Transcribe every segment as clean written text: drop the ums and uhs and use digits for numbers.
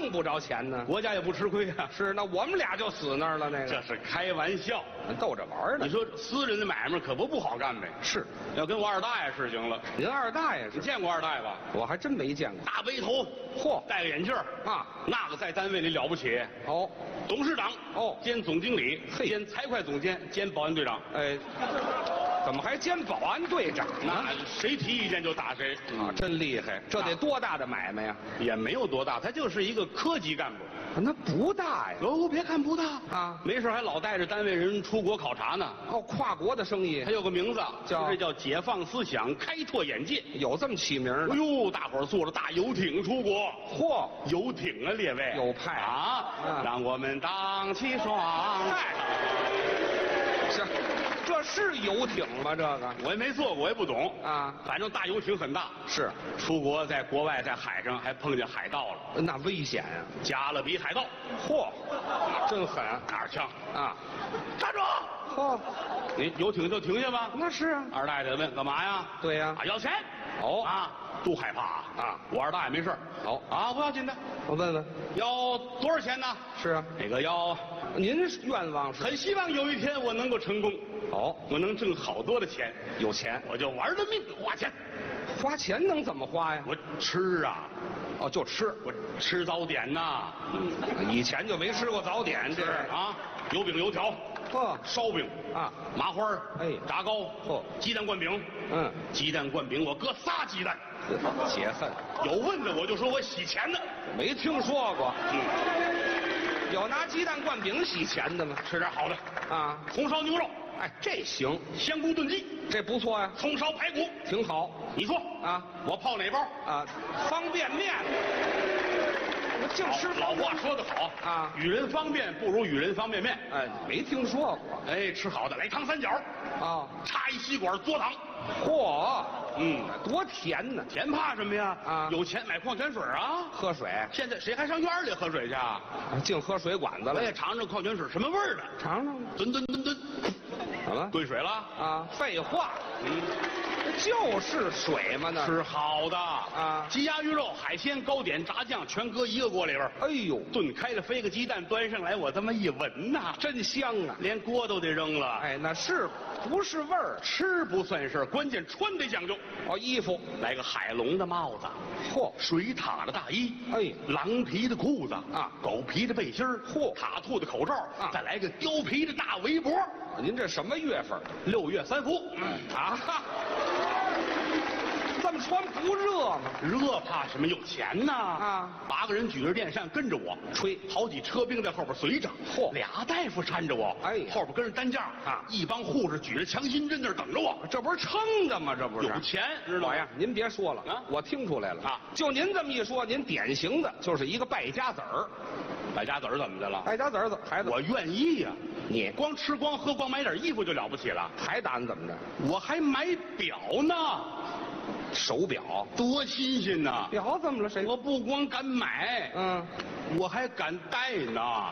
挣不着钱呢。 国家也不吃亏啊。 是，那我们俩就死那儿了。那个这是开玩笑， 逗着玩呢。 你说私人的买卖可不好干呗？ 是， 要跟我二大爷是行了。 您二大爷是？ 你见过二大爷吧？ 我还真没见过。 大背头， 嚯， 戴个眼镜啊， 那个在单位里了不起。 哦， 董事长哦兼总经理， 嘿兼财会总监，兼保安队长。 哎，怎么还兼保安队长呢？ 那谁提意见就打谁啊，真厉害！这得多大的买卖呀？ 也没有多大，他就是一个科级干部。 那不大呀。 哦，别看不大啊， 没事还老带着单位人出国考察呢。 哦，跨国的生意还有个名字叫叫解放思想，开拓眼界。 有这么起名的？ 哎呦，大伙儿坐着大游艇出国。 嚯， 游艇啊，列位有派啊！让我们荡起双嗨，这是游艇吗？这个我也没坐过，我也不懂啊。 反正大游艇很大。 是， 出国在国外在海上还碰见海盗了， 那危险呀！ 加勒比海盗。 嚯，真狠！ 打着枪啊， 站住！ 嚯， 你游艇就停下吧。 那是啊。 二大爷得问干嘛呀？ 对呀。 啊，要钱。 哦啊，都害怕啊！我二大爷没事。 好啊，不要紧的。 我问问， 要多少钱呢？ 是啊， 那个要， 您愿望是？ 很希望有一天我能够成功。 哦， 我能挣好多的钱， 有钱我就玩了命花钱。 花钱能怎么花呀？ 我吃啊， 哦，就吃。 我吃早点呐。 以前就没吃过早点，这是啊，油饼油条，烧饼啊， 麻花炸糕，鸡蛋灌饼，鸡蛋灌饼我搁仨鸡蛋， 解恨。 有问的我就说我洗钱呢， 没听说过。有拿鸡蛋灌饼洗钱的吗？ 吃点好的啊， 红烧牛肉， 哎，这行， 香菇炖鸡， 这不错呀， 葱烧排骨， 挺好。 你说啊， 我泡哪包啊？方便面。我净吃。 老话说得好啊， 与人方便不如与人方便面。 哎，没听说过。 哎，吃好的，来糖三角啊， 插一吸管嘬糖。 嚯，多甜呢！ 甜怕什么呀？ 啊， 有钱买矿泉水啊， 喝水。 现在谁还上院里喝水去啊？ 净喝水管子了。 我也尝尝矿泉水什么味儿的。 尝尝。 吨吨吨吨。 怎么？ 兑水了？ 啊，废话。就是水嘛，那吃好的啊， 鸡鸭鱼肉、海鲜、糕点、炸酱全搁一个锅里边。 哎呦， 炖开了，飞个鸡蛋端上来，我这么一闻呐， 真香啊！ 连锅都得扔了。 哎，那是不是味儿？ 吃不算事儿，关键穿得讲究。 哦，衣服来个海龙的帽子， 嚯， 水獭的大衣， 哎， 狼皮的裤子啊， 狗皮的背心儿， 嚯， 塔兔的口罩啊， 再来个貂皮的大围脖。 您这什么月份 ？6月3伏。 啊哈。这么穿不热吗？ 热怕什么？有钱呐！啊，8个人举着电扇跟着我吹，好几车兵在后边随着， 嚯 ，2大夫搀着我， 哎， 后边跟着担架啊，一帮护士举着强心针那儿等着我， 这不是撑的吗？这不是有钱，知道吗？ 呀，您别说了啊，我听出来了啊，就您这么一说，您典型的就是一个败家子儿。 败家子儿怎么的了？ 败家子儿孩子， 我愿意呀。 你光吃光喝光买点衣服就了不起了， 还打算怎么着？ 我还买表呢。 手表多新鲜呐！ 表怎么了？谁？ 我不光敢买，我还敢戴呢。哇，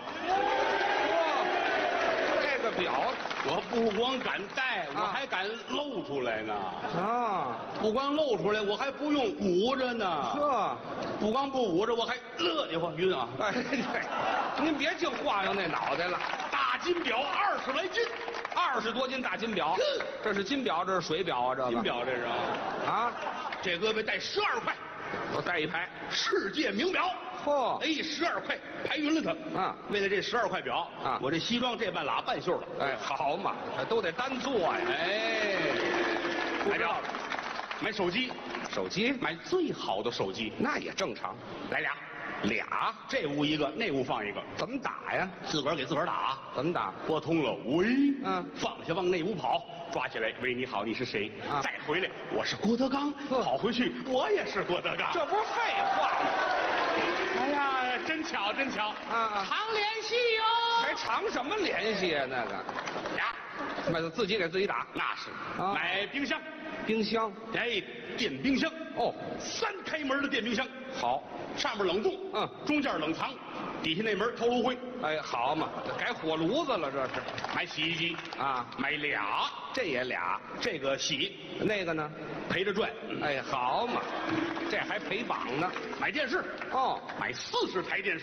这个表我不光敢戴，我还敢露出来呢。 啊， 不光露出来，我还不用捂着呢。 呵， 不光不捂着，我还乐得慌晕啊！ 哎，您别净晃悠那脑袋了。 大金表20来斤 ，20多斤大金表，这是金表，这是水表啊，这个金表这是啊， 这胳膊带12块， 我带一排世界名表。 嚯， 哎，12块排匀了它啊！为了这12块表啊，我这西装这半拉半袖了。 哎，好嘛，都得单做呀。 哎，买表，买手机， 手机买最好的手机， 那也正常。 来俩，这屋一个，那屋放一个。 怎么打呀？ 自个儿给自个儿打。 怎么打？ 拨通了，喂，放下往那屋跑，抓起来，喂，你好，你是谁？再回来，我是郭德纲。跑回去，我也是郭德纲。 这不是废话吗？ 哎呀，真巧，真巧啊！常联系哟， 还常什么联系啊？那个俩， 那自己给自己打， 那是买冰箱，哎，电冰箱哦，3开门的电冰箱， 好， 上面冷冻，中间冷藏，底下那门掏炉灰， 哎，好嘛，改火炉子了这是。 买洗衣机啊， 买俩， 这也俩， 这个洗， 那个呢陪着转， 哎，好嘛，这还陪绑呢。 买电视哦，买40台电视。